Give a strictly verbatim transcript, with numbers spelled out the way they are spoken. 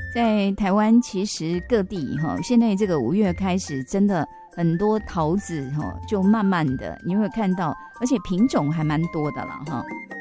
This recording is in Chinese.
在台湾其实各地哈，现在这个五月开始，真的很多桃子哈，就慢慢的你会看到，而且品种还蛮多的了哈。